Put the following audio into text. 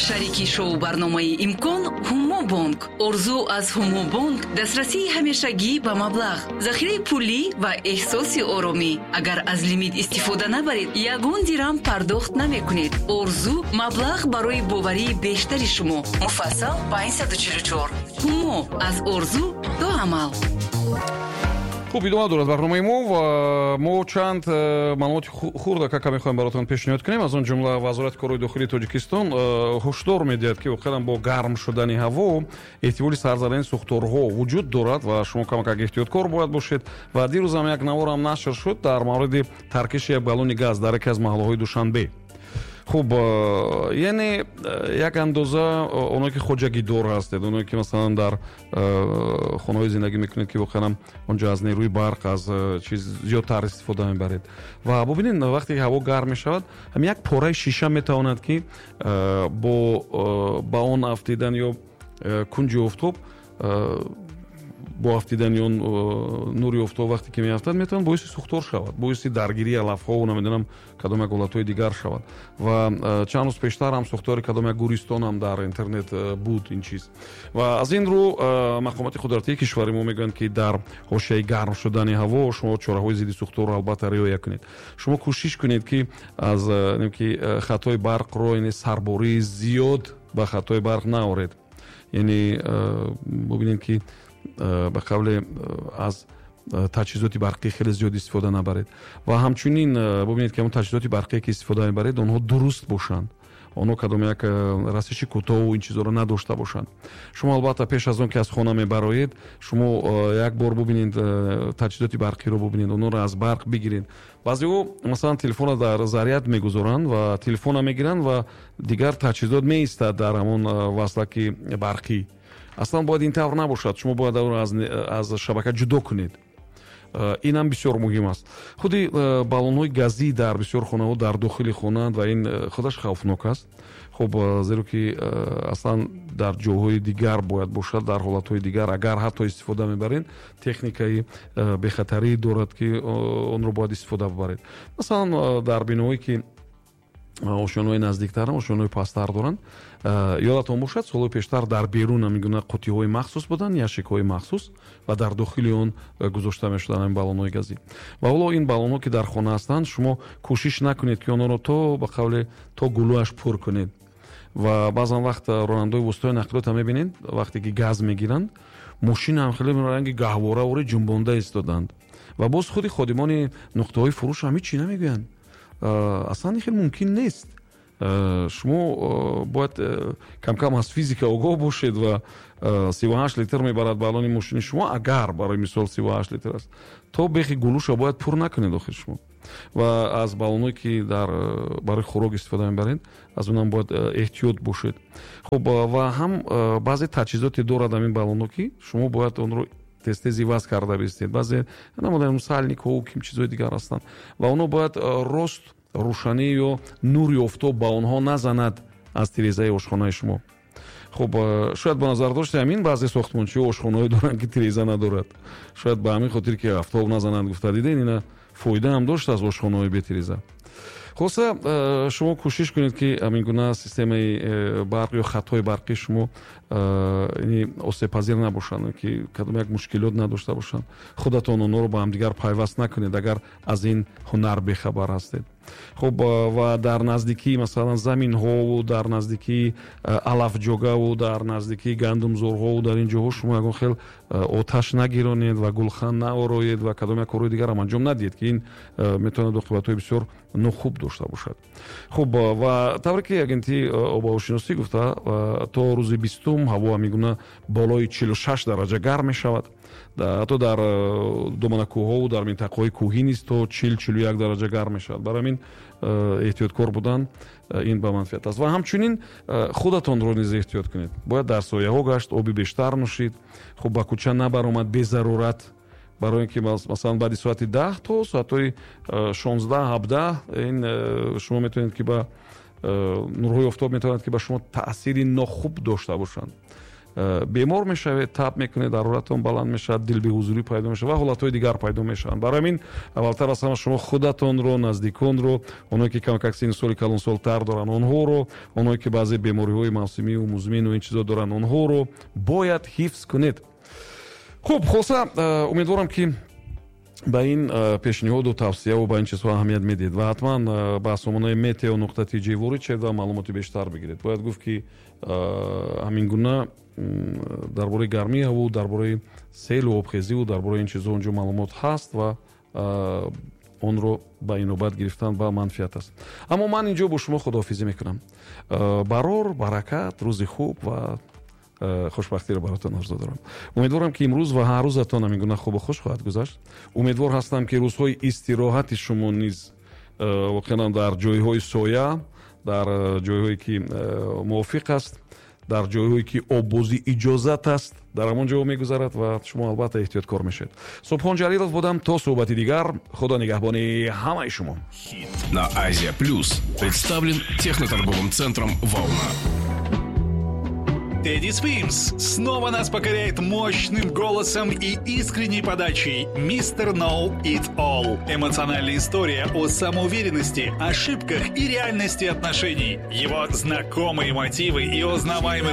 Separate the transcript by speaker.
Speaker 1: шарики шоу барномаи имкон ҳумо бонк. орзу аз ҳумо бонк дастрасии ҳамешагӣ ба маблағ, захираи пулӣ ва эҳсоси оромӣ. агар аз лимит истифода набаред, ягон дирам пардохт намекунед. орзу маблағ барои боварии бештари шумо. муфассал 544. ҳумо аз орзу до амал.
Speaker 2: хуб, идома дорад барномаи мо ва мо чанд маълумоти хурдака мехоҳем баротон пешниҳод кунем. аз он ҷумла вазорати корҳои дохилии Тоҷикистон ҳушдор медиҳад ки воқеан бо гарм шудани ҳаво эҳтимоли сар задани сӯхторҳо вуҷуд дорад ва шумо камакак эҳтиёткор бояд бошед. ва дирӯзам як наворам нашр шуд дар мавриди таркиши як баллони газ дар яке аз маҳаллаҳои Душанбе. хуб, яъне як андоза оное ки хоҷагидор ҳастед, оное ки масалан дар хонаҳои зиндагӣ мекунед ки воқеан онҷо аз нерӯи барқ аз чиз зиёдтар истифода мебаред. ва бубинед вақте ҳаво гарм мешавад, ҳам як пораи шиша метавонад ки ба он афтидан ё кунҷи офтоб бо афтидани он нури офтоб вақте ки меафтад метавонад боиси сӯхтор шавад, боиси даргирии алафҳо, намедонам кадом як ҳолатҳои дигар шавад. ва чанд рӯз пештар ҳам сӯхтори кадом як гӯристон ҳам дар интернет буд ин чиз. ва аз ин рӯ мақомоти қудратии кишвари мо мегӯянд ки дар ҳошияи гарм шудани ҳаво шумо чораҳои зидди сӯхторро албатта риоя кунед. шумо кӯшиш кунед ки аз ки хатои барқро, яъне сарбории зиёд ба хатои барқ наоред. яъне бубинед ки ба қавле аз таҷҳизоти барқӣ хеле зиёд истифода набаред. ва ҳамчунин бубинед ки ҳамон таҷҳизоти барқие ки истифода мебаред онҳо дуруст бошанд, онҳо кадом як расиши кӯтоҳу ин чизҳоро надошта бошанд. шумо албатта пеш аз он ки аз хона мебароед, шумо як бор бубинед таҷҳизоти барқиро бубинед, онҳоро аз барқ бигиред. баъзеҳо масалан телефонро дар заряд мегузоранд ва телефонро мегиранд ва дигар таҷҳизот меистад дар ҳамон васлаки барқӣ. аслан бояд ин тавр набошад. шумо бояд онро аз шабака ҷудо кунед. ин ҳам бисёр муҳим аст. худи баллонҳои газӣ дар бисёр хонаҳо дар дохили хонанд ва ин худаш хавфнок аст. хуб, зеро ки аслан дар ҷойҳои дигар бояд бошад, дар ҳолатҳои дигар агар ҳатто истифода мебаред, техникаи бехатарӣ дорад ки онро бояд истифода бибаред. масалан дар биноҳое ки ошёнаҳои наздиктар, ошёнаҳои пасттар доранд, ёдатон бошад солҳои пештар дар берун ҳамин қутиҳои махсус буданд, яшикҳои махсус ва дар дохили он гузошта мешуданд ҳамин баллонҳои газӣ. ва ҳоло ин баллонҳо ки дар хона ҳастанд, шумо кӯшиш накунед ки онҳоро то ба қавле то гулӯаш пур кунед. ва баъзан вақт ронандаҳои воситаҳои нақлиёт ҳам мебинед вақте ки газ мегиранд, мошин ҳам хеле ранги гаҳвораори ҷунбонда истоданд. ва боз худи ходимони нуқтаҳои фурӯш ҳам ҳеҷ чӣ намегӯянд. аслан хеле мумкин нест. шумо бояд камкам аз физика огоҳ бошед ва 38 литр мебарад баллони мошини шумо, агар барои мисол 38 литр аст, то бехи гулӯша бояд пур накунед охир шумо. ва аз баллонҳое ки барои хӯрок истифода мебаред, аз онам бояд эҳтиёт бошед. хуб, ва ҳам баъзе таҷҳизоте дорад ҳамин баллонҳо ки шумо бояд онро тез иваз карда бистед. баъзе намодаем сальникҳо ким чизҳои дигар ҳастанд ва онҳо бояд рост рӯшанӣ ё нури офтоб ба онҳо назанад аз тирезаи ошхонаи шумо. хуб, шояд ба назар доште ҳамин баъзе сохтмончиҳо ошхонаҳое доранд ки тиреза надорад. шояд ба ҳамин хотир ки афтоб назанад гуфта дидед, ина фоида ҳам дошт аз ошхонаҳои бетиреза. хулоса шумо кӯшиш кунед ки ҳамин гуна системаи барқ ё хатҳои барқи шумо осебпазир набошанд, ки кадом як мушкилот надошта бошанд. худатон онҳоро ба ҳамдигар пайваст накунед агар аз ин ҳунар бехабар ҳастед. хуб, ва дар наздикии масалан заминҳову дар наздикии алафҷогаву дар наздикии гандумзорҳову дар ин ҷоҳо шумо ягон хел оташ нагиронед ва гулхан наороед ва кадом як корҳои дигар аманҷом надиҳед, ки ин метавонад оқибатҳои бисёр нохуб дошта бошад. хуб, ва тавре ки агентии обҳавошиносӣ гуфта, то рӯзи 20 ҳаво ҳамин болои 46 дараҷа гарм мешавад. ҳатто дар доманакӯҳову дар минтақаҳои кӯҳӣ низ то 40-41 дараҷа гарм мешавад. барои ҳамин эҳтиёткор будан ин ба манфиат аст. ва ҳамчунин худатонро низ эҳтиёт кунед. бояд дар сояҳо гашт, оби бештар нӯшид. хуб, ба кӯча набаромад безарурат, барои ин ки масалан баъди соати 10 то соатҳои 16-17 ин шумо метавонед ки ба нурҳои офтоб метавонад ки ба шумо таъсири нохуб дошта бошанд. бемор мешавед, таб мекунед, ҳароратон баланд мешавад, дилбеҳузурӣ пайдо мешавад ва ҳолатҳои дигар пайдо мешаванд. Барои ҳамин аввалтар аз ҳама шумо худатонро, наздиконро, онҳое ки камакак синни соли калонсолтар доранд онҳоро, онҳое ки баъзе бемориҳои мавсимию музмину ин чизо доранд онҳоро бояд ҳифз кунед. хуб, хулоса умедворам ки ба ин пешниҳоду тавсияву ба ин чизҳо аҳамият медиҳед ва ҳатман ба сомонаи meteo.tg ворид шавед ва маълумоти бештар бигиред. Бояд гуфт ки ҳамин гуна дар бораи гармии ҳаво, дар бораи селу обхезиву дар бораи ин чизҳо онҷо маълумот ҳаст ва онро ба инобат гирифтан ба манфиат аст. аммо ман инҷо бо шумо худоҳофизӣ мекунам. барор, баракат, рӯзи хуб ва хушбахтиро баротон орзу дорам. умедворам ки имрӯз ва ҳар рӯзатон ҳамин гуна хубу хуш хоҳад гузашт. умедвор ҳастам ки рӯзҳои истироҳати шумо низ воқеан дар ҷойҳои соя, дар ҷойҳое ки мувофиқ аст, дар ҷойҳое ки оббозӣ иҷозат аст, дар ҳамон ҷойҳо мегузарад ва шумо албатта эҳтиёткор мешавед. Субҳон Ҷалилов будам. То суҳбати дигар. Худо нигаҳбони ҳамаи шумо.
Speaker 3: Хит на Азия Плюс представлен техноторговым центром «Волна».
Speaker 4: Тедди Свимс снова нас покоряет мощным голосом и искренней подачей. Mr. Know It All. Эмоциональная история о самоуверенности, ошибках и реальности отношений. Его знакомые мотивы и узнаваемый